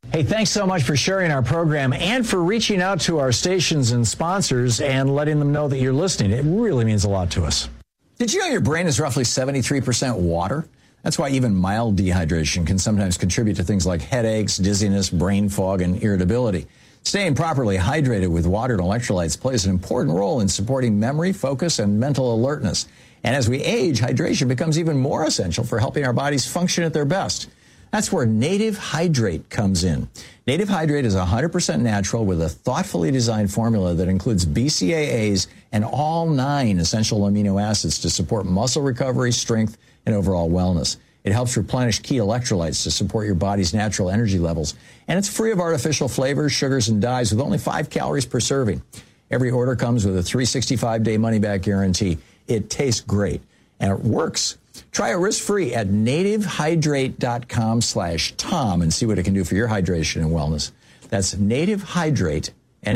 Hey, thanks so much for sharing our program and for reaching out to our stations and sponsors and letting them know that you're listening. It really means a lot to us. Did you know your brain is roughly 73% water? That's why even mild dehydration can sometimes contribute to things like headaches, dizziness, brain fog, and irritability. Staying properly hydrated with water and electrolytes plays an important role in supporting memory, focus, and mental alertness. And as we age, hydration becomes even more essential for helping our bodies function at their best. That's where Native Hydrate comes in. Native Hydrate is 100% natural with a thoughtfully designed formula that includes BCAAs and all 9 essential amino acids to support muscle recovery, strength, and overall wellness. It helps replenish key electrolytes to support your body's natural energy levels. And it's free of artificial flavors, sugars, and dyes with only 5 calories per serving. Every order comes with a 365-day money-back guarantee. It tastes great, and it works. Try it risk-free at nativehydrate.com/Tom and see what it can do for your hydration and wellness. That's Native Hydrate,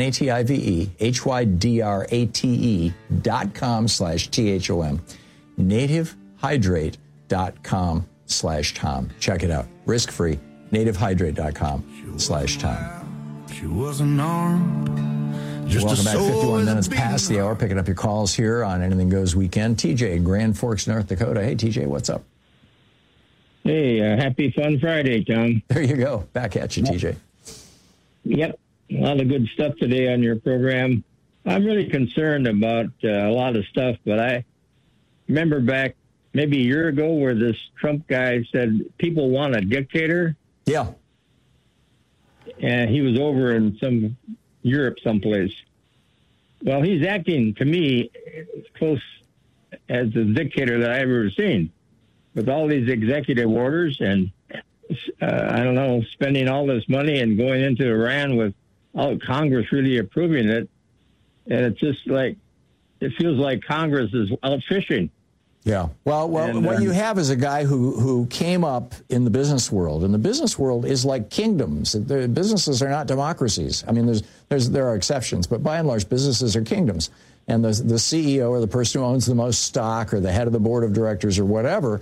NATIVEHYDRATE.com/THOM. nativehydrate.com/Tom. Check it out. Risk-free. nativehydrate.com/Tom. She wasn't armed. Welcome back. 51 minutes past the hour. Picking up your calls here on Anything Goes Weekend. TJ in Grand Forks, North Dakota. Hey, TJ, what's up? Hey, happy Fun Friday, Tom. There you go. Back at you, TJ. Yep. A lot of good stuff today on your program. I'm really concerned about a lot of stuff, but I remember back maybe a year ago where this Trump guy said people want a dictator. Yeah. And he was over in some Europe someplace. Well, he's acting to me as close as the dictator that I've ever seen, with all these executive orders and I don't know, spending all this money and going into Iran without Congress really approving it. And it's just like, it feels like Congress is out fishing. Yeah. Well, what you have is a guy who came up in the business world, and the business world is like kingdoms. The businesses are not democracies. I mean, there are exceptions, but by and large, businesses are kingdoms. And the CEO or the person who owns the most stock or the head of the board of directors or whatever,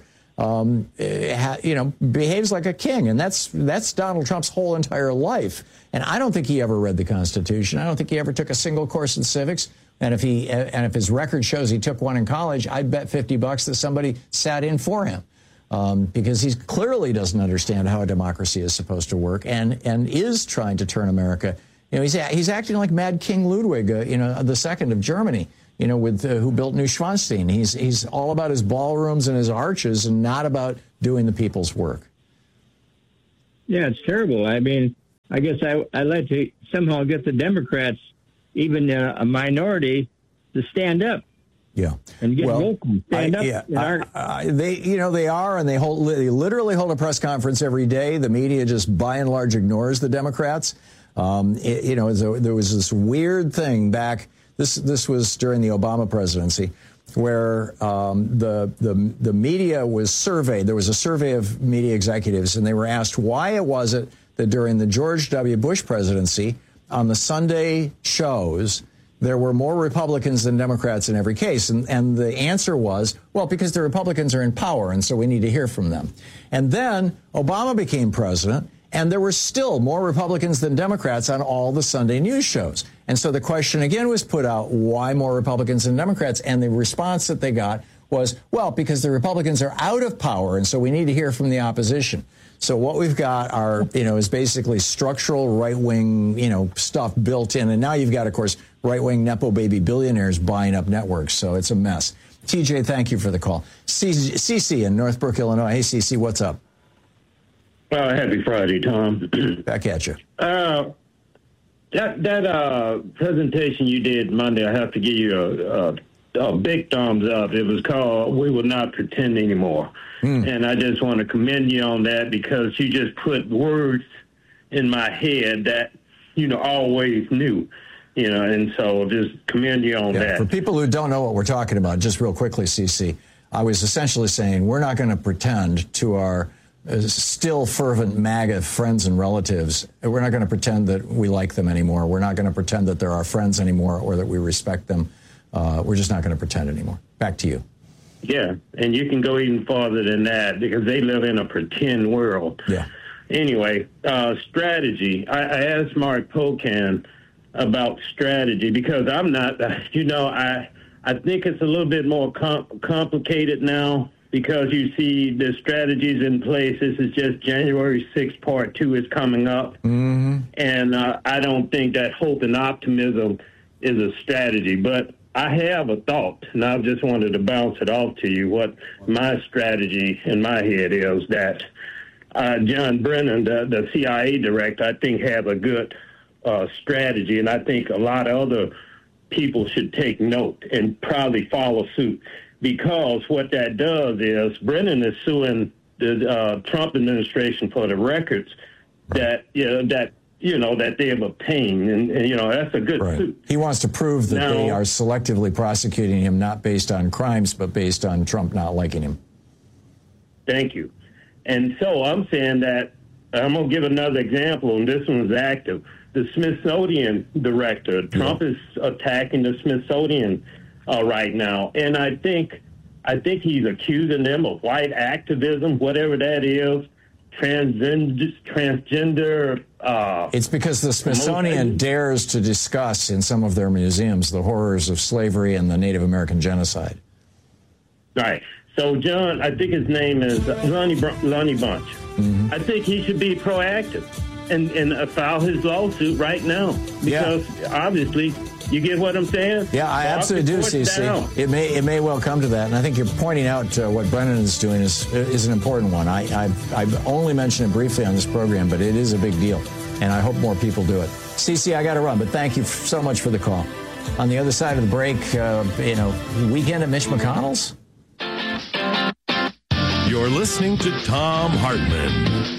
behaves like a king. And that's Donald Trump's whole entire life. And I don't think he ever read the Constitution. I don't think he ever took a single course in civics. And if his record shows he took one in college, I'd bet $50 that somebody sat in for him, because he clearly doesn't understand how a democracy is supposed to work, and is trying to turn America. He's acting like Mad King Ludwig, the second of Germany, who built Neuschwanstein. He's all about his ballrooms and his arches, and not about doing the people's work. Yeah, it's terrible. I mean, I guess I'd like to somehow get the Democrats, even a minority, to stand up. Yeah, and get vocal. Stand up. Yeah, they are, and they literally hold a press conference every day. The media just, by and large, ignores the Democrats. There was this weird thing back. This was during the Obama presidency, where the media was surveyed. There was a survey of media executives, and they were asked why it was it that during the George W. Bush presidency, on the Sunday shows, there were more Republicans than Democrats in every case. And the answer was, well, because the Republicans are in power, and so we need to hear from them. And then Obama became president, and there were still more Republicans than Democrats on all the Sunday news shows. And so the question again was put out, why more Republicans than Democrats? And the response that they got was, well, because the Republicans are out of power, and so we need to hear from the opposition. So what we've got is basically structural right-wing, stuff built in. And now you've got, of course, right-wing Nepo baby billionaires buying up networks. So it's a mess. TJ, thank you for the call. CC in Northbrook, Illinois. Hey, CC, what's up? Happy Friday, Tom. Back at you. That presentation you did Monday, I have to give you a big thumbs up. It was called "We Will Not Pretend Anymore." And I just want to commend you on that, because you just put words in my head that, always knew, and so just commend you on that. For people who don't know what we're talking about, just real quickly, CC, I was essentially saying we're not going to pretend to our still fervent MAGA friends and relatives. We're not going to pretend that we like them anymore. We're not going to pretend that they're our friends anymore or that we respect them. We're just not going to pretend anymore. Back to you. Yeah, and you can go even farther than that, because they live in a pretend world. Yeah. Anyway, strategy. I asked Mark Pocan about strategy because I'm not, I think it's a little bit more complicated now because you see the strategies in place. This is just January 6th, part 2 is coming up. Mm-hmm. And I don't think that hope and optimism is a strategy. But I have a thought, and I just wanted to bounce it off to you. What my strategy in my head is that John Brennan, the CIA director, I think have a good strategy, and I think a lot of other people should take note and probably follow suit, because what that does is Brennan is suing the Trump administration for the records that they have obtained, and that's a good suit. He wants to prove that they are selectively prosecuting him, not based on crimes, but based on Trump not liking him. Thank you. And so I'm saying that I'm going to give another example, and this one's active. The Smithsonian director, Trump is attacking the Smithsonian right now, and I think he's accusing them of white activism, whatever that is, transgender. It's because the Smithsonian dares to discuss in some of their museums the horrors of slavery and the Native American genocide. Right. So, John, I think his name is Lonnie Bunch. Mm-hmm. I think he should be proactive and file his lawsuit right now because obviously, you get what I'm saying? Yeah, I absolutely do, CC. It may well come to that, and I think you're pointing out what Brennan is doing is an important one. I've only mentioned it briefly on this program, but it is a big deal, and I hope more people do it. CC, I got to run, but thank you so much for the call. On the other side of the break, weekend at Mitch McConnell's. You're listening to Thom Hartmann.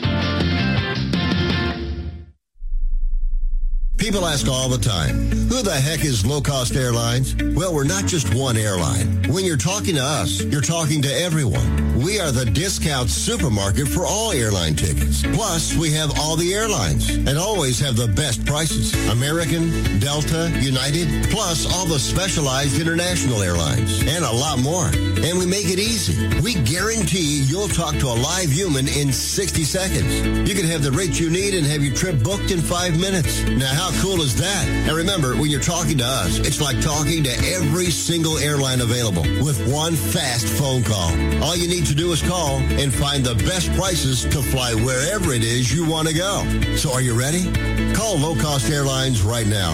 People ask all the time, who the heck is Low Cost Airlines? Well, we're not just one airline. When you're talking to us, you're talking to everyone. We are the discount supermarket for all airline tickets. Plus, we have all the airlines and always have the best prices. American, Delta, United, plus all the specialized international airlines and a lot more. And we make it easy. We guarantee you'll talk to a live human in 60 seconds. You can have the rate you need and have your trip booked in 5 minutes. Now, how cool is that? And remember, when you're talking to us, it's like talking to every single airline available with one fast phone call. All you need to do is call and find the best prices to fly wherever it is you want to go. So are you ready? Call Low Cost Airlines right now.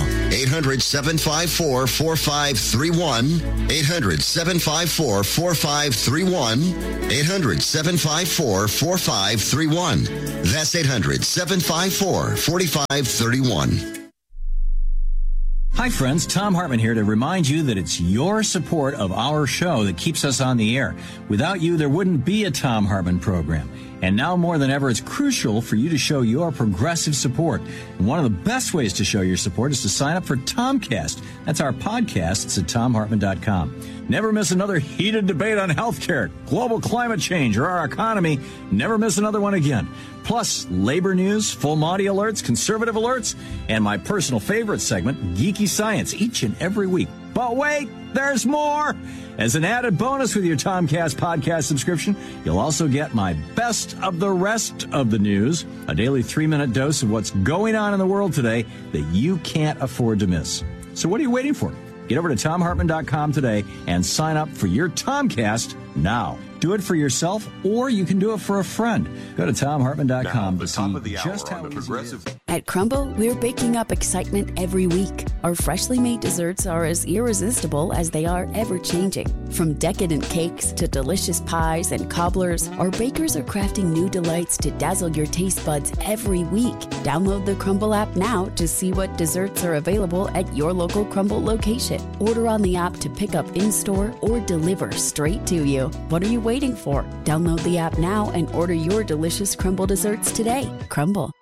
800-754-4531. 800-754-4531. 800-754-4531. That's 800-754-4531. Hi, friends. Thom Hartmann here to remind you that it's your support of our show that keeps us on the air. Without you, there wouldn't be a Thom Hartmann program. And now more than ever, it's crucial for you to show your progressive support. And one of the best ways to show your support is to sign up for Tomcast. That's our podcast. It's at TomHartmann.com. Never miss another heated debate on healthcare, global climate change, or our economy. Never miss another one again. Plus, labor news, full Monty alerts, conservative alerts, and my personal favorite segment, Geeky Science, each and every week. But wait, there's more! As an added bonus with your Tomcast podcast subscription, you'll also get my best of the rest of the news, a daily 3-minute dose of what's going on in the world today that you can't afford to miss. So what are you waiting for? Get over to TomHartmann.com today and sign up for your Tomcast now. Do it for yourself, or you can do it for a friend. Go to TomHartmann.com to see just how easy it is. At Crumble, we're baking up excitement every week. Our freshly made desserts are as irresistible as they are ever-changing. From decadent cakes to delicious pies and cobblers, our bakers are crafting new delights to dazzle your taste buds every week. Download the Crumble app now to see what desserts are available at your local Crumble location. Order on the app to pick up in-store or deliver straight to you. What are you waiting for? Download the app now and order your delicious Crumble desserts today. Crumble.